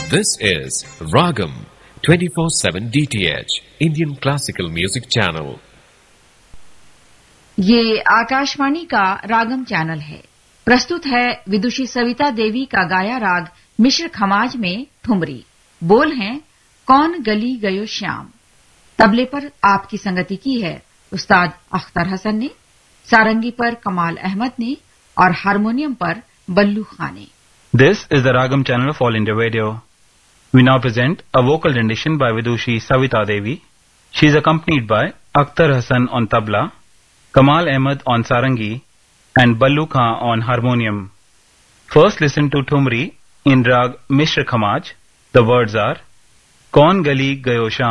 This is Ragam 24/7 DTH Indian Classical Music Channel. ये आकाशवाणी का रागम channel है। प्रस्तुत है विदुषी सविता देवी का गाया राग मिश्र खमाज में ठुमरी। बोल हैं कौन गली गयो श्याम। तबले पर आपकी संगति की है उस्ताद अख्तर हसन ने, सारंगी पर कमाल अहमद ने और हारमोनियम पर बल्लू खान ने। This is the Ragam channel of All India Radio. We now present a vocal rendition by Vidushi Savita Devi. She is accompanied by Akhtar Hassan on tabla, Kamal Ahmed on sarangi, and Ballu Khan on harmonium. First listen to Thumri in Rag Mishra Khamaj. The words are Kaun Gali Gayo Sham.